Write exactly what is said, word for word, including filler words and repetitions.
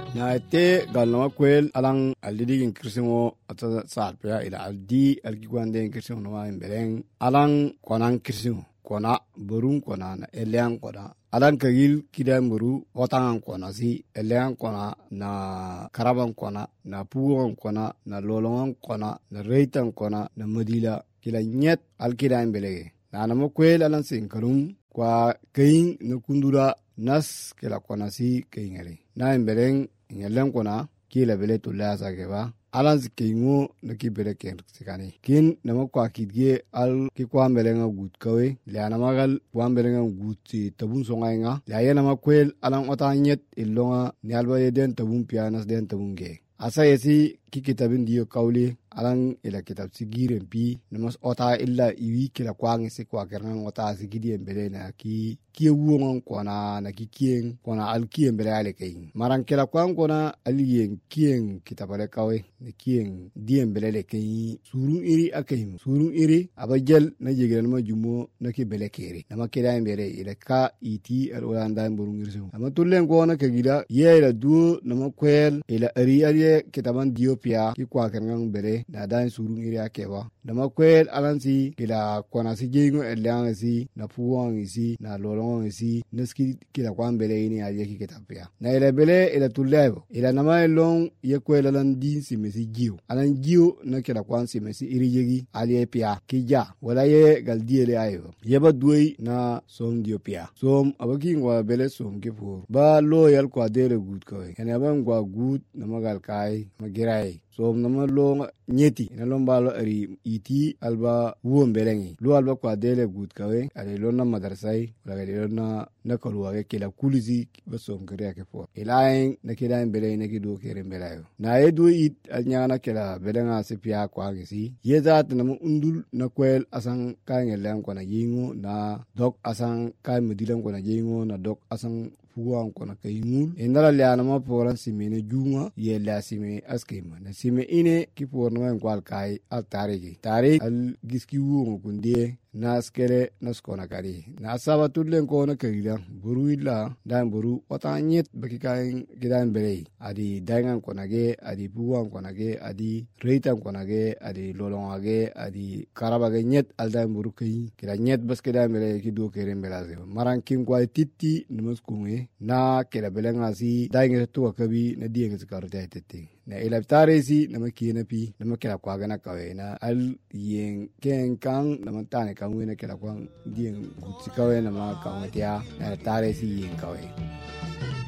na te galno kwel alang aldidi in kirsimo ata salpya ila aldi algigwande in kirsimo no wa imbeleng alang konan kirsimo kona burun kona na elian kona alan kagil kidan buru otangan kona si elian kona na karaban kona na puwan kona na lolongan kona na reitan kona na madila kila nyet al kidan belege na na kwel alan sin karum kwa kain na kundura nas kila kona si kaingare na imbeleng nyelen kona kila bele tulla sa geba alan zikingo na ki bele ken sikani kin na makwa kidge al ki kwa melenga gut kawe la na magal kwa melenga gut tabun songa nga la yana makwel alan otanyet ilonga ni alba yeden tabun pianas den tabun ge asa yesi ki kitabin diyo kawli alan ila kitab sigiren pi namas ota illa iwi kila kwangi se kwa kernan ota sigidi embele na ki ki wuon kona na ki kien kona al ki embele ale kain maran kila kwang kona alien kien kitabale kawe ne kien di embele le kain surun iri akaim surun iri abajel na jegel ma jumo na ki bele kere na makira embele ila ka iti al olanda mburun irsu ama tullen kona kagida ye ila du na makwel ila ari ari kitaban diopia ki kwa kernan bele na dan surun iri akeba na makwel alansi kila kona si jengo elang si na puwang isi na lolong isi naski kila kwa bele ini aje ki kitapia na ila bele ila tulebo ila nama long ye kwel alan din si mesi jiu alan jiu na kila kwa si mesi iri yegi ali pia kija wala ye gal diele ayo yeba duai na som diopia som abaki ngwa bele som ke pur ba loyal kwa dele gut ko ene ba ngwa gut na magal kai magirai som nama lo nyeti na lombalo ari iti alba wuon belengi lo alba kwa dele gut kawe ale lo na madrasai wala le na na kolwa ke kila kulizi basom kare ke fo ilain na kila bele na kido kere belayo na edu it anyana kila belenga se pia kwa ngisi yeza na undul na kwel asan ka ngelen ko na yingo na dok asan ka mudilan ko na yingo na dok asan fuwan kona kayimul indala liana ma poran simene junga ye la sime askema na sime ine ki porno en kwal kai al tarigi tarik al giski wuo kundie na skele na skona kari na saba tudlen kona kagida buru illa dan buru otanyet baki kai gidan berei adi dangan kona ge adi buwan kona ge adi reitan kona ge adi lolonga ge adi karaba ge nyet al dan buru kai kira nyet bas gidan berei ki do kere mbelaze maran kim kwal titti numus kunge na kila belenga si dainga tuwa kabi na dienge zikarta tete na ilabtare si na makina pi na makila kwa gana kawe na al yen ken kang na mantane kangwe na kila kwa dieng gutsi kawe na makangwe tia na tare si yen kawe